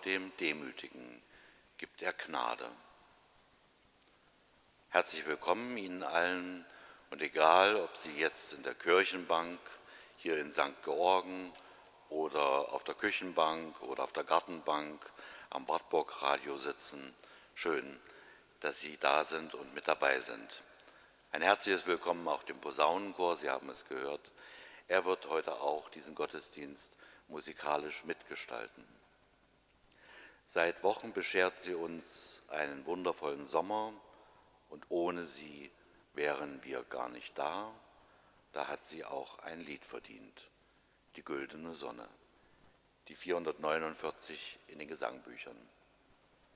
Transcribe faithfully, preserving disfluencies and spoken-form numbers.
dem Demütigen gibt er Gnade. Herzlich willkommen Ihnen allen und egal, ob Sie jetzt in der Kirchenbank hier in Sankt Georgen oder auf der Küchenbank oder auf der Gartenbank am Wartburg-Radio sitzen, schön, dass Sie da sind und mit dabei sind. Ein herzliches Willkommen auch dem Posaunenchor, Sie haben es gehört. Er wird heute auch diesen Gottesdienst musikalisch mitgestalten. Seit Wochen beschert sie uns einen wundervollen Sommer und ohne sie wären wir gar nicht da. Da hat sie auch ein Lied verdient, die Güldene Sonne, die vierhundertneunundvierzig in den Gesangbüchern.